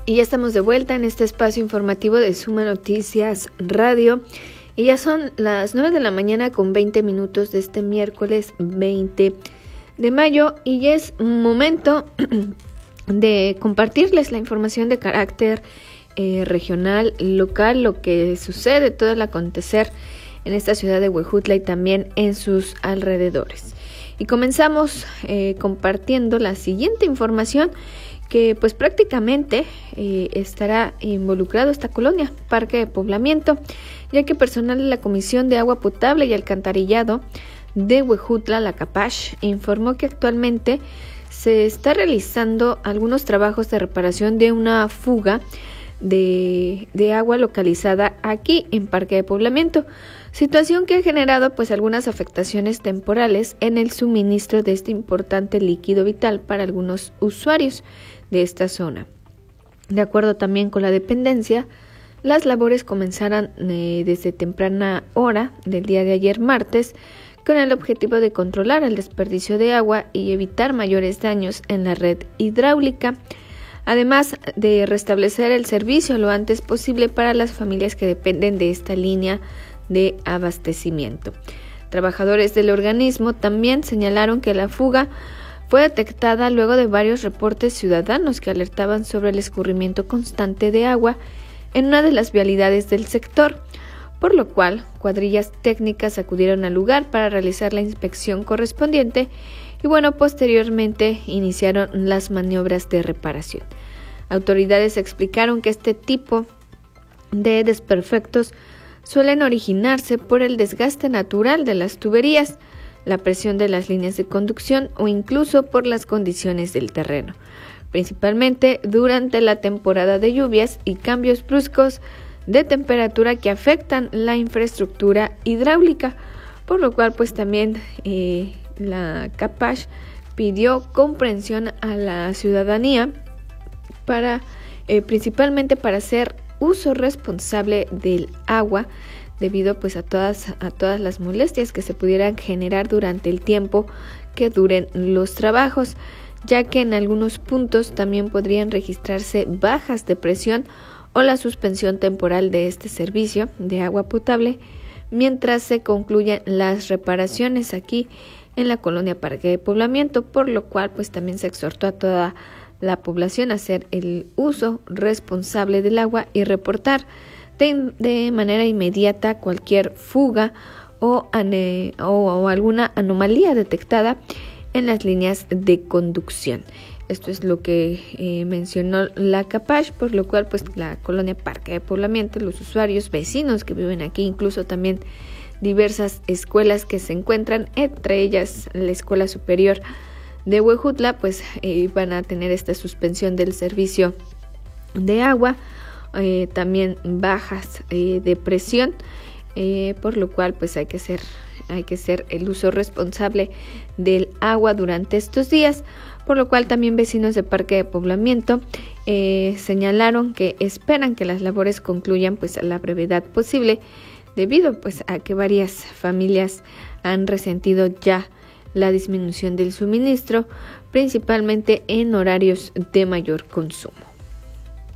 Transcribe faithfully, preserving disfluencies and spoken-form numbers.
Y ya estamos de vuelta en este espacio informativo de Suma Noticias Radio. Y ya son las nueve de la mañana con veinte minutos de este miércoles veinte de mayo. Y ya es momento de compartirles la información de carácter eh, regional, local, lo que sucede, todo el acontecer en esta ciudad de Huejutla y también en sus alrededores. Y comenzamos eh, compartiendo la siguiente información que pues prácticamente eh, estará involucrado esta colonia, Parque de Poblamiento, ya que personal de la Comisión de Agua Potable y Alcantarillado de Huejutla, la Capash, informó que actualmente se está realizando algunos trabajos de reparación de una fuga de, de agua localizada aquí en Parque de Poblamiento, situación que ha generado pues algunas afectaciones temporales en el suministro de este importante líquido vital para algunos usuarios de esta zona. De acuerdo también con la dependencia, las labores comenzarán eh, desde temprana hora del día de ayer martes con el objetivo de controlar el desperdicio de agua y evitar mayores daños en la red hidráulica, además de restablecer el servicio lo antes posible para las familias que dependen de esta línea de abastecimiento. Trabajadores del organismo también señalaron que la fuga fue detectada luego de varios reportes ciudadanos que alertaban sobre el escurrimiento constante de agua en una de las vialidades del sector, por lo cual cuadrillas técnicas acudieron al lugar para realizar la inspección correspondiente y bueno, posteriormente iniciaron las maniobras de reparación. Autoridades explicaron que este tipo de desperfectos suelen originarse por el desgaste natural de las tuberías, la presión de las líneas de conducción o incluso por las condiciones del terreno, principalmente durante la temporada de lluvias y cambios bruscos de temperatura que afectan la infraestructura hidráulica, por lo cual pues también eh, la Capash pidió comprensión a la ciudadanía para eh, principalmente para hacer uso responsable del agua, debido pues a todas a todas las molestias que se pudieran generar durante el tiempo que duren los trabajos, ya que en algunos puntos también podrían registrarse bajas de presión o la suspensión temporal de este servicio de agua potable mientras se concluyen las reparaciones aquí en la colonia Parque de Poblamiento, por lo cual pues también se exhortó a toda la población a hacer el uso responsable del agua y reportar de, de manera inmediata cualquier fuga o, ane, o, o alguna anomalía detectada en las líneas de conducción. Esto es lo que eh, mencionó la Capash, por lo cual pues la colonia Parque de Poblamiento, los usuarios vecinos que viven aquí, incluso también diversas escuelas que se encuentran, entre ellas la Escuela Superior de Huejutla, pues eh, van a tener esta suspensión del servicio de agua, eh, también bajas eh, de presión, eh, por lo cual pues hay que hacer hay que hacer el uso responsable del agua durante estos días, por lo cual también vecinos de Parque de Poblamiento eh, señalaron que esperan que las labores concluyan pues a la brevedad posible, debido pues a que varias familias han resentido ya la disminución del suministro, principalmente en horarios de mayor consumo.